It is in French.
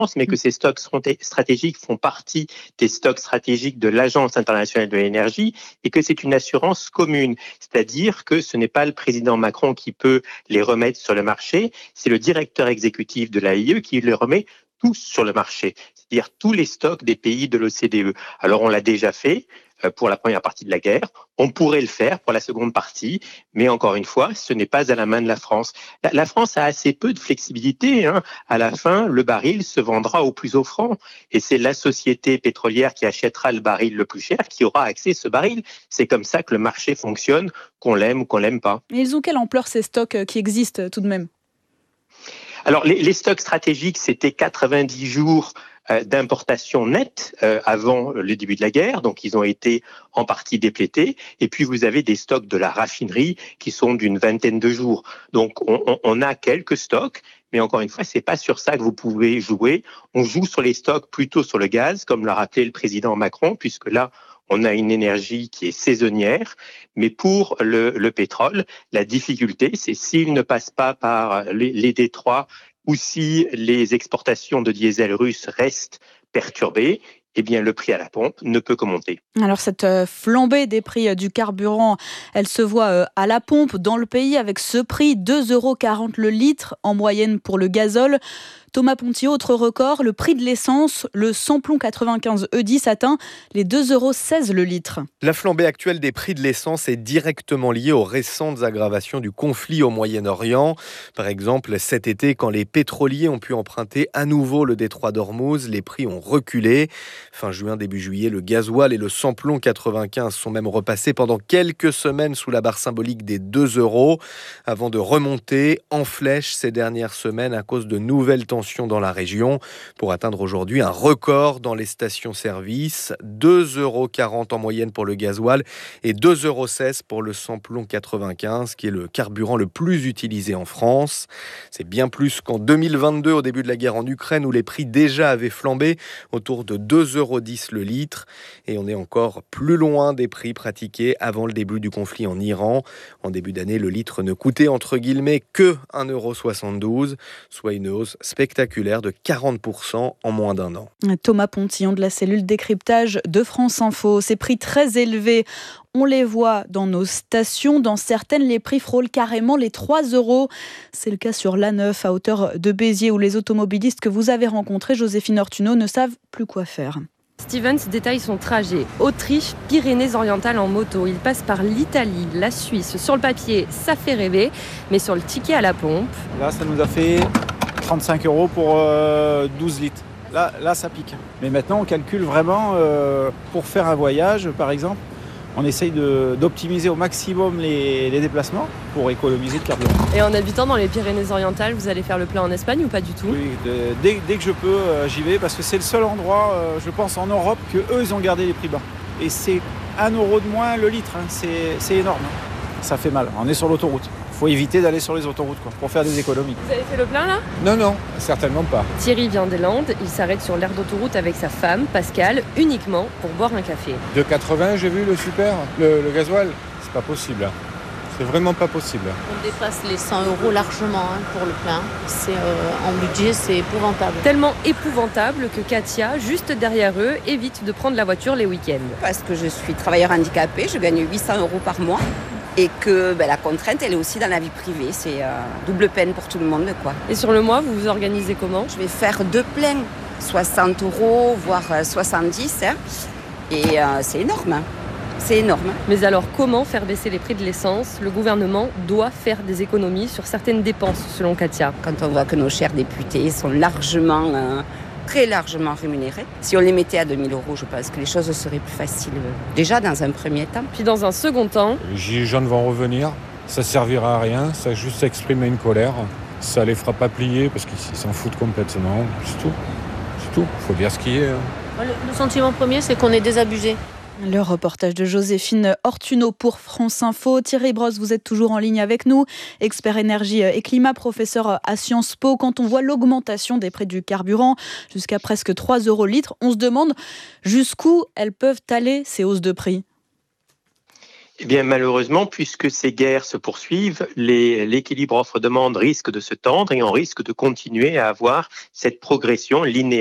mais que ces stocks stratégiques font partie des stocks stratégiques de l'Agence internationale de l'énergie et que c'est une assurance commune. C'est-à-dire que ce n'est pas le président Macron qui peut les remettre sur le marché, c'est le directeur exécutif de l'AIE qui les remet tous sur le marché, c'est-à-dire tous les stocks des pays de l'OCDE. Alors on l'a déjà fait pour la première partie de la guerre, on pourrait le faire pour la seconde partie, mais encore une fois, ce n'est pas à la main de la France. La France a assez peu de flexibilité, hein. À la fin, le baril se vendra au plus offrant et c'est la société pétrolière qui achètera le baril le plus cher qui aura accès à ce baril. C'est comme ça que le marché fonctionne, qu'on l'aime ou qu'on l'aime pas. Et ils ont quelle ampleur ces stocks qui existent tout de même ? Alors, les stocks stratégiques, c'était 90 jours d'importation nette avant le début de la guerre, donc ils ont été en partie déplétés. Et puis, vous avez des stocks de la raffinerie qui sont d'une vingtaine de jours. Donc, on a quelques stocks, mais encore une fois, c'est pas sur ça que vous pouvez jouer. On joue sur les stocks plutôt sur le gaz, comme l'a rappelé le président Macron, puisque là, on a une énergie qui est saisonnière, mais pour le pétrole, la difficulté, c'est s'il ne passe pas par les détroits ou si les exportations de diesel russe restent perturbées, eh bien, le prix à la pompe ne peut que monter. Alors, cette flambée des prix du carburant, elle se voit à la pompe dans le pays avec ce prix, 2,40 € le litre en moyenne pour le gazole. Thomas Ponty, autre record, le prix de l'essence, le samplon 95 E10 atteint les 2,16 € le litre. La flambée actuelle des prix de l'essence est directement liée aux récentes aggravations du conflit au Moyen-Orient. Par exemple, cet été, quand les pétroliers ont pu emprunter à nouveau le détroit d'Ormuz, les prix ont reculé. Fin juin, début juillet, le gasoil et le samplon 95 sont même repassés pendant quelques semaines sous la barre symbolique des 2 € avant de remonter en flèche ces dernières semaines à cause de nouvelles tensions dans la région pour atteindre aujourd'hui un record dans les stations-service, 2,40 € en moyenne pour le gasoil et 2,16 € pour le samplon 95 qui est le carburant le plus utilisé en France. C'est bien plus qu'en 2022 au début de la guerre en Ukraine où les prix déjà avaient flambé autour de 2,10 € le litre et on est encore plus loin des prix pratiqués avant le début du conflit en Iran. En début d'année, le litre ne coûtait entre guillemets que 1,72 €, soit une hausse spectaculaire de 40% en moins d'un an. Thomas Pontillon de la cellule décryptage de France Info. Ces prix très élevés, on les voit dans nos stations. Dans certaines, les prix frôlent carrément les 3 €. C'est le cas sur l'A9 à hauteur de Béziers où les automobilistes que vous avez rencontrés, Joséphine Ortuno, ne savent plus quoi faire. Stevens détaille son trajet. Autriche, Pyrénées-Orientales en moto. Il passe par l'Italie, la Suisse. Sur le papier, ça fait rêver, mais sur le ticket à la pompe... Là, ça nous a fait 35 € pour 12 litres. Là, ça pique. Mais maintenant, on calcule vraiment pour faire un voyage, par exemple. On essaye d'optimiser au maximum les déplacements pour économiser le carburant. Et en habitant dans les Pyrénées-Orientales, vous allez faire le plein en Espagne ou pas du tout ? Oui, dès que je peux, j'y vais parce que c'est le seul endroit, je pense, en Europe que eux ils ont gardé les prix bas. Et c'est 1 € de moins le litre, hein. C'est énorme. Ça fait mal, on est sur l'autoroute. Il faut éviter d'aller sur les autoroutes pour faire des économies. Vous avez fait le plein là ? Non, certainement pas. Thierry vient des Landes, il s'arrête sur l'aire d'autoroute avec sa femme, Pascal, uniquement pour boire un café. 2,80 j'ai vu le super, le gasoil. C'est pas possible. C'est vraiment pas possible. On dépasse les 100 € largement pour le plein. En budget, c'est épouvantable. Tellement épouvantable que Katia, juste derrière eux, évite de prendre la voiture les week-ends. Parce que je suis travailleur handicapé, je gagne 800 € par mois. Et que la contrainte, elle est aussi dans la vie privée. C'est double peine pour tout le monde, quoi. Et sur le mois, vous vous organisez comment ? Je vais faire 2 pleins, 60 €, voire 70 €. Et c'est énorme. C'est énorme. Mais alors, comment faire baisser les prix de l'essence ? Le gouvernement doit faire des économies sur certaines dépenses, selon Katia. Quand on voit que nos chers députés sont très largement rémunérés. Si on les mettait à 2 000 €, je pense que les choses seraient plus faciles. Déjà, dans un premier temps. Puis dans un second temps... Les gilets jaunes vont revenir. Ça servira à rien. Ça juste exprimer une colère. Ça les fera pas plier parce qu'ils s'en foutent complètement. C'est tout. Faut dire ce qui est. Le sentiment premier, c'est qu'on est désabusé. Le reportage de Joséphine Ortuno pour France Info. Thierry Brosse, vous êtes toujours en ligne avec nous, expert énergie et climat, professeur à Sciences Po. Quand on voit l'augmentation des prix du carburant jusqu'à presque 3 € litre, on se demande jusqu'où elles peuvent aller ces hausses de prix. Eh bien, malheureusement, puisque ces guerres se poursuivent, l'équilibre offre-demande risque de se tendre et on risque de continuer à avoir cette progression linéaire